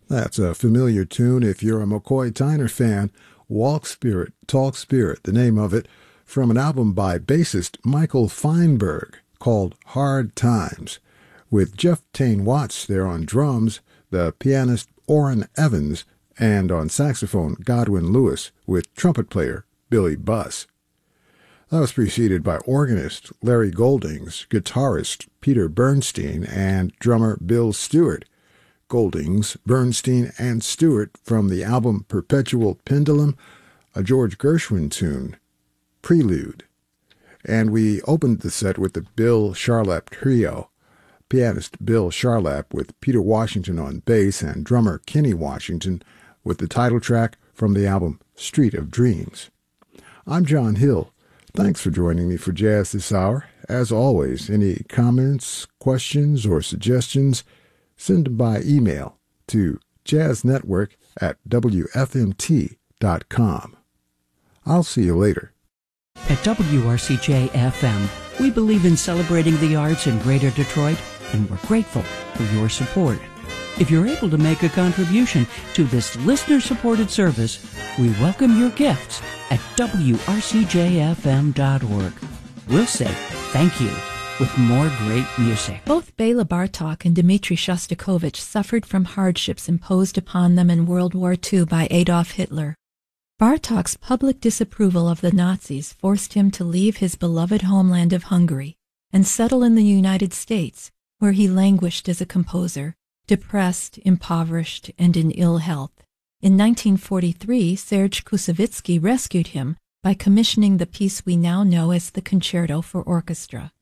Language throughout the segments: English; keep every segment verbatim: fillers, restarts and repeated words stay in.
That's a familiar tune if you're a McCoy Tyner fan. Walk Spirit, Talk Spirit, the name of it, from an album by bassist Michael Feinberg called Hard Times, with Jeff Tane Watts there on drums, the pianist Orrin Evans, and on saxophone Godwin Lewis, with trumpet player Billy Buss. That was preceded by organist Larry Goldings, guitarist Peter Bernstein, and drummer Bill Stewart. Goldings, Bernstein, and Stewart from the album Perpetual Pendulum, a George Gershwin tune, Prelude. And we opened the set with the Bill Charlap Trio, pianist Bill Charlap with Peter Washington on bass and drummer Kenny Washington with the title track from the album Street of Dreams. I'm John Hill. Thanks for joining me for Jazz this hour. As always, any comments, questions, or suggestions, send them by email to jazznetwork at w f m t dot com. I'll see you later. At W R C J F M, we believe in celebrating the arts in Greater Detroit, and we're grateful for your support. If you're able to make a contribution to this listener-supported service, we welcome your gifts at w r c j f m dot org. We'll say thank you with more great music. Both Bela Bartok and Dmitri Shostakovich suffered from hardships imposed upon them in World War Two by Adolf Hitler. Bartok's public disapproval of the Nazis forced him to leave his beloved homeland of Hungary and settle in the United States, where he languished as a composer, depressed, impoverished, and in ill health. In nineteen forty-three, Serge Koussevitzky rescued him by commissioning the piece we now know as the Concerto for Orchestra.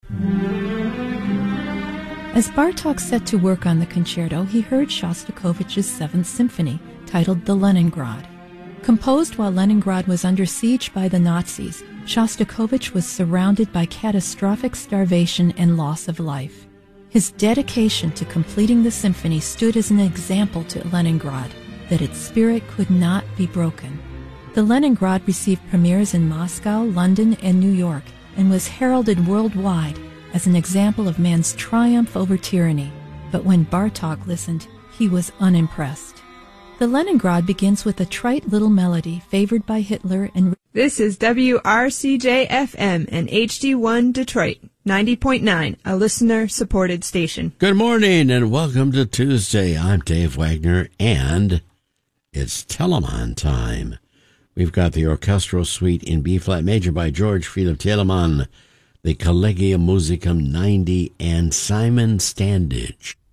As Bartók set to work on the concerto, he heard Shostakovich's Seventh Symphony, titled The Leningrad. Composed while Leningrad was under siege by the Nazis, Shostakovich was surrounded by catastrophic starvation and loss of life. His dedication to completing the symphony stood as an example to Leningrad that its spirit could not be broken. The Leningrad received premieres in Moscow, London, and New York, and was heralded worldwide as an example of man's triumph over tyranny. But when Bartók listened, he was unimpressed. The Leningrad begins with a trite little melody favored by Hitler and... This is W R C J F M and H D one Detroit, ninety point nine, a listener-supported station. Good morning and welcome to Tuesday. I'm Dave Wagner, and it's Telemann time. We've got the orchestral suite in B-flat major by George Philipp Telemann, the Collegium Musicum ninety, and Simon Standage.